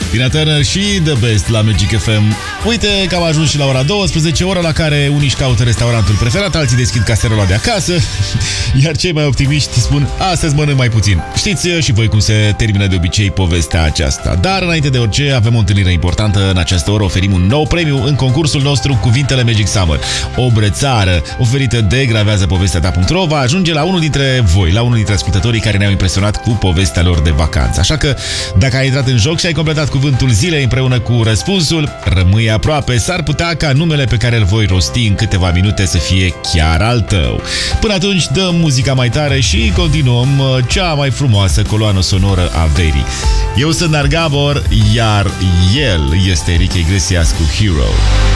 Tina Turner și The Best la Magic FM. Uite că am ajuns și la ora 12, ora la care unii își caută restaurantul preferat, alții deschid caserola de acasă, iar cei mai optimiști spun, astăzi mănânc mai puțin. Știți și voi cum se termină de obicei povestea aceasta. Dar înainte de orice, avem o întâlnire importantă. În această oră oferim un nou premiu în concursul nostru Cuvintele Magic Summer. O brățară oferită de graveazăpovestea.ro va ajunge la unul dintre voi, la unul dintre ascultătorii care ne-au impresionat cu povestea lor de vacanță. Așa că, dacă ai intrat în joc și ai completat cuvântul zilei împreună cu răspunsul, rămâi aproape, s-ar putea ca numele pe care îl voi rosti în câteva minute să fie chiar al tău. Până atunci, dăm muzica mai tare și continuăm cea mai frumoasă coloană sonoră a verii. Eu sunt Dar Gabor, iar el este Enrique Iglesias cu Hero.